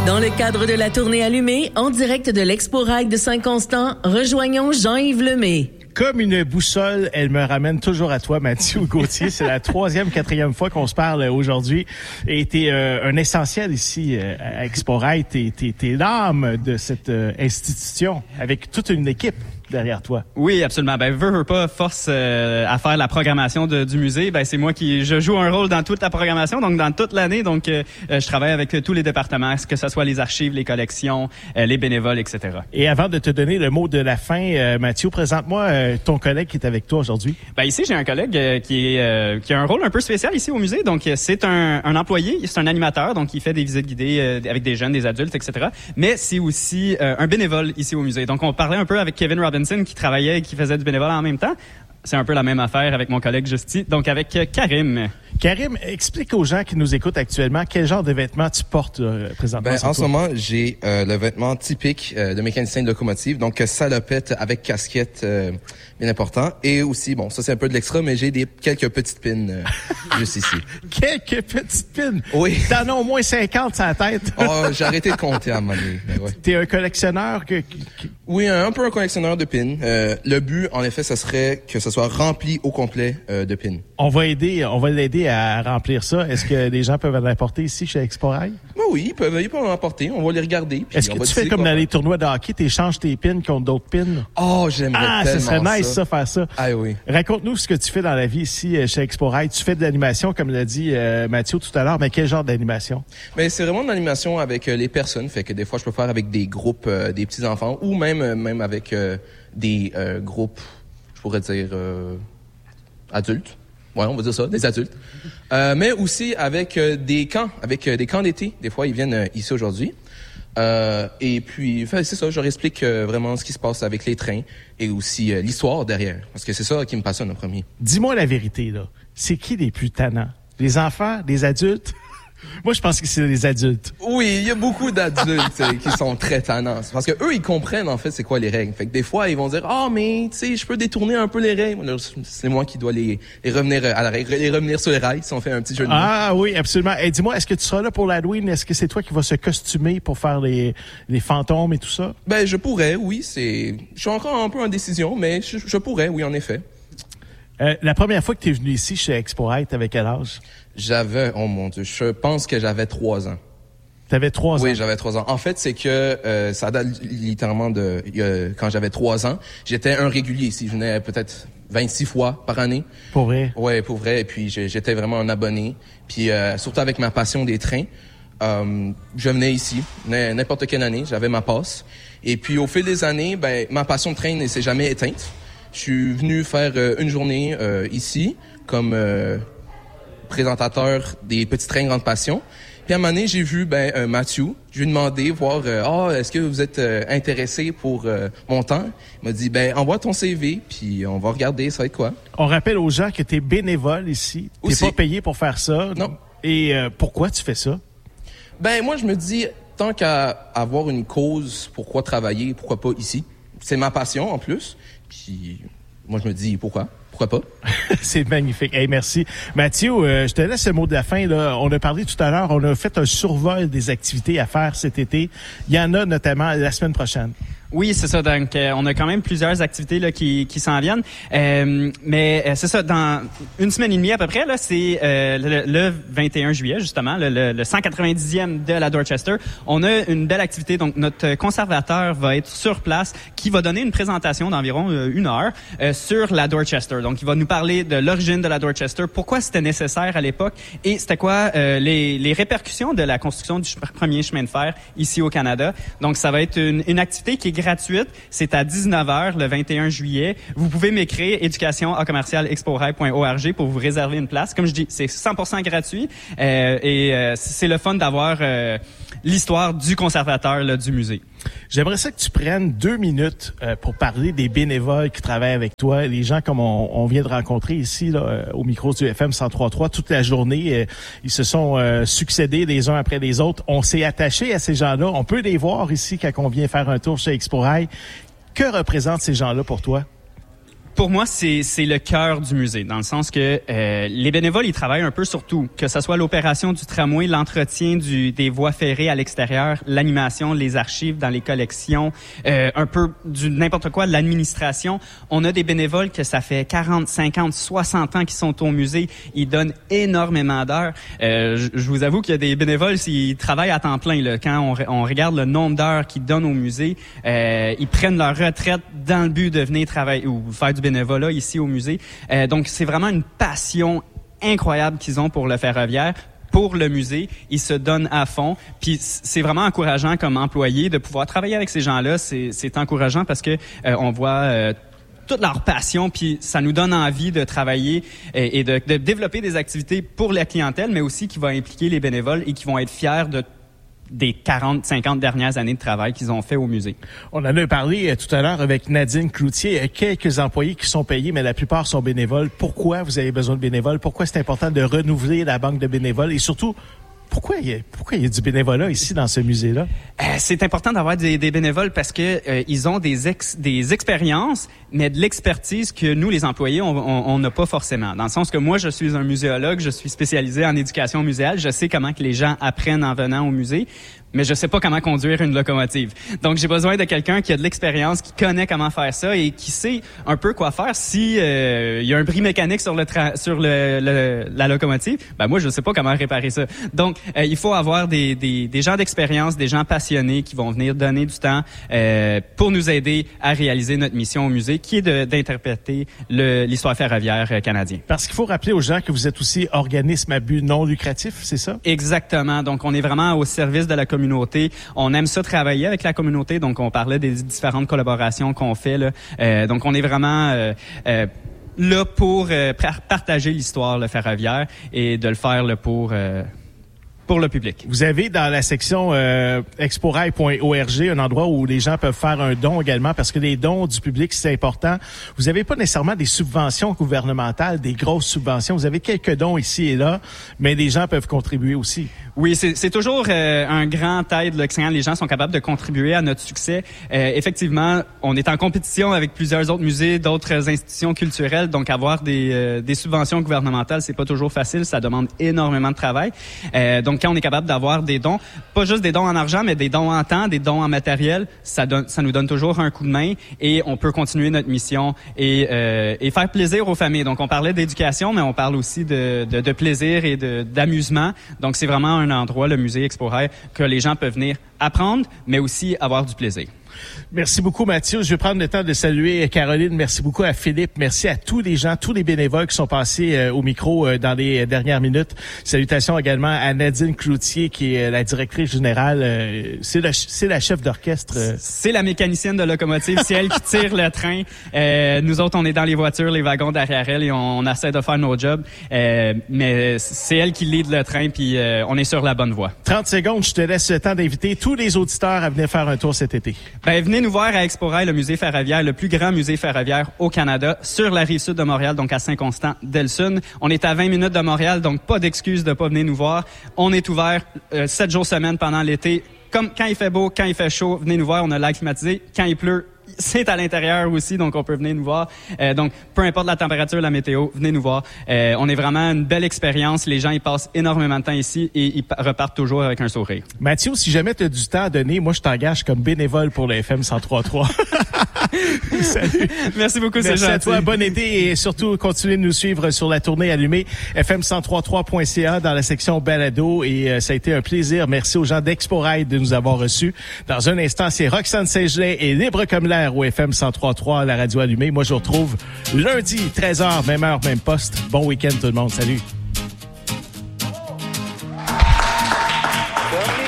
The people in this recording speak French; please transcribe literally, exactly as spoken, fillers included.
Dans le cadre de la tournée Allumée, en direct de l'Expo Rail de Saint-Constant, rejoignons Jean-Yves Lemay. Comme une boussole, elle me ramène toujours à toi, Mathieu Gauthier. C'est la troisième, quatrième fois qu'on se parle aujourd'hui. Et t'es euh, un essentiel ici euh, à Expo Rail. T'es, t'es, t'es l'âme de cette euh, institution avec toute une équipe derrière toi. Oui, absolument. Ben, veux, veux pas, force euh, à faire la programmation de, du musée. Ben, c'est moi qui, je joue un rôle dans toute la programmation, donc dans toute l'année. Donc, euh, je travaille avec tous les départements, que ce soit les archives, les collections, euh, les bénévoles, et cetera. Et avant de te donner le mot de la fin, euh, Mathieu, présente-moi euh, ton collègue qui est avec toi aujourd'hui. Ben, ici, j'ai un collègue euh, qui est euh, qui a un rôle un peu spécial ici au musée. Donc, c'est un, un employé, c'est un animateur, donc il fait des visites guidées euh, avec des jeunes, des adultes, et cetera. Mais c'est aussi euh, un bénévole ici au musée. Donc, on parlait un peu avec Kevin Robinson, qui travaillait et qui faisait du bénévolat en même temps. C'est un peu la même affaire avec mon collègue Justy. Donc, avec euh, Karim. Karim, explique aux gens qui nous écoutent actuellement quel genre de vêtements tu portes euh, présentement. Ben, en ce moment, j'ai euh, le vêtement typique euh, de mécanicien de locomotive. Donc, euh, salopette avec casquette, euh, bien important. Et aussi, bon, ça c'est un peu de l'extra, mais j'ai des quelques petites pins euh, juste ici. Quelques petites pins? Oui. T'en as au moins cinquante sur la tête. Oh, j'ai arrêté de compter à un moment donné. Ouais. T'es un collectionneur que... que... Oui, un, un peu un collectionneur de pins. Euh, le but, en effet, ce serait que ce soit rempli au complet euh, de pins. On va aider, on va l'aider à remplir ça. Est-ce que les gens peuvent l'apporter ici chez Expo Rail? Ben oui, ils peuvent, ils peuvent l'apporter. On va les regarder. Est-ce que tu fais comme dans les tournois de hockey, t'échanges tes pins contre d'autres pins? Oh, j'aimerais ah, tellement ça. Ah, ce serait nice, ça. ça, faire ça. Ah oui. Raconte-nous ce que tu fais dans la vie ici chez Expo Rail. Tu fais de l'animation, comme l'a dit euh, Mathieu tout à l'heure, mais quel genre d'animation? Ben, c'est vraiment de l'animation avec euh, les personnes. Fait que des fois, je peux faire avec des groupes, euh, des petits-enfants, ou même, euh, même avec euh, des euh, groupes, je pourrais dire, euh, adultes. Ouais, on va dire ça, des adultes. Euh, mais aussi avec euh, des camps, avec euh, des camps d'été. Des fois, ils viennent euh, ici aujourd'hui. Euh, et puis, enfin, c'est ça, je leur explique euh, vraiment ce qui se passe avec les trains et aussi euh, l'histoire derrière. Parce que c'est ça qui me passionne en premier. Dis-moi la vérité, là. C'est qui les plus tannants? Les enfants? Les adultes? Moi, je pense que c'est les adultes. Oui, il y a beaucoup d'adultes euh, qui sont très tannants. Parce que eux, ils comprennent, en fait, c'est quoi les règles. Fait que des fois, ils vont dire, ah, oh, mais, tu sais, je peux détourner un peu les règles. C'est moi qui dois les, les revenir à la règle, les revenir sur les rails, si on fait un petit jeu de mots. Ah, oui, absolument. Et dis-moi, est-ce que tu seras là pour l'Halloween? Est-ce que c'est toi qui vas se costumer pour faire les, les fantômes et tout ça? Ben, je pourrais, oui, c'est, je suis encore un peu en décision, mais je, je pourrais, oui, en effet. Euh, la première fois que tu es venu ici chez Expo Rail, t'avais quel âge? J'avais, oh mon Dieu, je pense que j'avais trois ans. T'avais trois ans? Oui, j'avais trois ans. En fait, c'est que euh, ça date littéralement de euh, quand j'avais trois ans. J'étais un régulier ici. Je venais peut-être vingt-six fois par année. Pour vrai? Oui, pour vrai. Et puis, j'étais vraiment un abonné. Puis, euh, surtout avec ma passion des trains, euh, je venais ici, n'importe quelle année. J'avais ma passe. Et puis, au fil des années, ben ma passion de train ne s'est jamais éteinte. Je suis venu faire euh, une journée euh, ici comme euh, présentateur des petits trains grande passion. Puis à un moment donné, j'ai vu ben euh, Mathieu. Je lui ai demandé voir ah euh, oh, est-ce que vous êtes euh, intéressé pour euh, mon temps. Il m'a dit ben envoie ton C V puis on va regarder ça va être quoi. On rappelle aux gens que tu es bénévole ici. T'es pas payé pour faire ça. Non. Et euh, pourquoi tu fais ça? Ben moi je me dis tant qu'à avoir une cause, pourquoi travailler, pourquoi pas ici. C'est ma passion en plus. Puis moi je me dis pourquoi pourquoi pas. C'est magnifique. Hey, merci. Mathieu, euh, je te laisse le mot de la fin. Là. On a parlé tout à l'heure, on a fait un survol des activités à faire cet été. Il y en a notamment la semaine prochaine. Oui, c'est ça. Donc, euh, on a quand même plusieurs activités là qui, qui s'en viennent. Euh, mais euh, c'est ça, dans une semaine et demie à peu près, là, c'est euh, le, le vingt et un juillet, justement, le, le, le cent quatre-vingt-dixième de la Dorchester. On a une belle activité. Donc, notre conservateur va être sur place, qui va donner une présentation d'environ euh, une heure euh, sur la Dorchester. Donc, il va nous parler de l'origine de la Dorchester, pourquoi c'était nécessaire à l'époque et c'était quoi euh, les, les répercussions de la construction du premier chemin de fer ici au Canada. Donc, ça va être une, une activité qui est gratuite. C'est à dix-neuf heures le vingt et un juillet. Vous pouvez m'écrire éducation à commercial exporail point org pour vous réserver une place. Comme je dis, c'est cent pour cent gratuit euh, et euh, c'est le fun d'avoir euh, l'histoire du conservateur là, du musée. J'aimerais ça que tu prennes deux minutes euh, pour parler des bénévoles qui travaillent avec toi, les gens comme on, on vient de rencontrer ici là, euh, au micro du F M cent trois point trois toute la journée. Euh, ils se sont euh, succédés les uns après les autres. On s'est attaché à ces gens-là. On peut les voir ici quand on vient faire un tour chez Expo Rail. Que représentent ces gens-là pour toi? Pour moi, c'est c'est le cœur du musée, dans le sens que euh, les bénévoles, ils travaillent un peu sur tout, que ce soit l'opération du tramway, l'entretien du des voies ferrées à l'extérieur, l'animation, les archives dans les collections, euh, un peu du n'importe quoi, l'administration. On a des bénévoles que ça fait quarante, cinquante, soixante ans qu'ils sont au musée. Ils donnent énormément d'heures. Euh, je, je vous avoue qu'il y a des bénévoles, ils travaillent à temps plein. Là, quand on, on regarde le nombre d'heures qu'ils donnent au musée, euh, ils prennent leur retraite dans le but de venir travailler ou faire du bénévolat ici au musée. Euh, donc, c'est vraiment une passion incroyable qu'ils ont pour le ferroviaire, pour le musée. Ils se donnent à fond. Puis, c'est vraiment encourageant comme employé de pouvoir travailler avec ces gens-là. C'est, c'est encourageant parce que euh, on voit euh, toute leur passion, puis ça nous donne envie de travailler et, et de, de développer des activités pour la clientèle, mais aussi qui va impliquer les bénévoles et qui vont être fiers de des quarante, cinquante dernières années de travail qu'ils ont fait au musée. On en a parlé euh, tout à l'heure avec Nadine Cloutier. Euh, quelques employés qui sont payés, mais la plupart sont bénévoles. Pourquoi vous avez besoin de bénévoles? Pourquoi c'est important de renouveler la banque de bénévoles? Et surtout, pourquoi il y a, pourquoi il y a du bénévolat ici dans ce musée-là? Euh, c'est important d'avoir des, des bénévoles parce que euh, ils ont des ex, des expériences, mais de l'expertise que nous, les employés, on n'a pas forcément. Dans le sens que moi, je suis un muséologue, je suis spécialisé en éducation muséale, je sais comment que les gens apprennent en venant au musée, mais je sais pas comment conduire une locomotive. Donc, j'ai besoin de quelqu'un qui a de l'expérience, qui connaît comment faire ça et qui sait un peu quoi faire si euh, il y a un bris mécanique sur le tra- sur le, le la locomotive. Ben moi, je sais pas comment réparer ça. Donc, euh, il faut avoir des des, des gens d'expérience, des gens passionnés qui vont venir donner du temps euh, pour nous aider à réaliser notre mission au musée, qui est de, d'interpréter le, l'histoire ferroviaire canadienne. Parce qu'il faut rappeler aux gens que vous êtes aussi organisme à but non lucratif, c'est ça? Exactement. Donc, on est vraiment au service de la communauté. On aime ça travailler avec la communauté. Donc, on parlait des différentes collaborations qu'on fait, là. Euh, donc, on est vraiment euh, euh, là pour euh, partager l'histoire le ferroviaire et de le faire là, pour... Euh, pour le public. Vous avez dans la section euh, exporail point org un endroit où les gens peuvent faire un don également, parce que les dons du public, c'est important. Vous n'avez pas nécessairement des subventions gouvernementales, des grosses subventions. Vous avez quelques dons ici et là, mais les gens peuvent contribuer aussi. Oui, c'est, c'est toujours euh, un grand aide là, que les gens sont capables de contribuer à notre succès. Euh, effectivement, on est en compétition avec plusieurs autres musées, d'autres institutions culturelles, donc avoir des, euh, des subventions gouvernementales, c'est pas toujours facile, ça demande énormément de travail. Euh, donc, quand on est capable d'avoir des dons, pas juste des dons en argent, mais des dons en temps, des dons en matériel, ça donne, ça nous donne toujours un coup de main et on peut continuer notre mission et, euh, et faire plaisir aux familles. Donc, on parlait d'éducation, mais on parle aussi de, de, de plaisir et de, d'amusement. Donc, c'est vraiment un endroit, le musée Exporail, que les gens peuvent venir apprendre, mais aussi avoir du plaisir. Merci beaucoup, Mathieu. Je vais prendre le temps de saluer Caroline. Merci beaucoup à Philippe. Merci à tous les gens, tous les bénévoles qui sont passés euh, au micro euh, dans les dernières minutes. Salutations également à Nadine Cloutier, qui est la directrice générale. Euh, c'est, la, c'est la chef d'orchestre. Euh. C'est la mécanicienne de locomotive. C'est elle qui tire le train. Euh, nous autres, on est dans les voitures, les wagons derrière elle et on, on essaie de faire nos jobs. Euh, mais c'est elle qui lead le train puis euh, on est sur la bonne voie. trente secondes, je te laisse le temps d'inviter tous les auditeurs à venir faire un tour cet été. Ben, venez nous voir à Exporail, le musée ferroviaire, le plus grand musée ferroviaire au Canada, sur la rive sud de Montréal, donc à Saint-Constant-d'Elsun. On est à vingt minutes de Montréal, donc pas d'excuse de pas venir nous voir. On est ouvert euh, sept jours semaine pendant l'été. Comme quand il fait beau, quand il fait chaud, venez nous voir, on a l'air climatisé. Quand il pleut, c'est à l'intérieur aussi, donc on peut venir nous voir. Euh, donc, peu importe la température, la météo, venez nous voir. Euh, on est vraiment une belle expérience. Les gens, ils passent énormément de temps ici et ils repartent toujours avec un sourire. Mathieu, si jamais tu as du temps à donner, moi, je t'engage comme bénévole pour le F M cent trois point trois. Salut. Merci beaucoup, Merci c'est gentil. à toi. Bon été et surtout, continuez de nous suivre sur la tournée allumée F M cent trois point trois point C A dans la section balado et euh, ça a été un plaisir. Merci aux gens d'Exporail de nous avoir reçus. Dans un instant, c'est Roxane Saint-Gelais et Libre comme l'air au F M cent trois point trois, la radio allumée. Moi, je vous retrouve lundi, treize heures, même heure, même poste. Bon week-end tout le monde. Salut.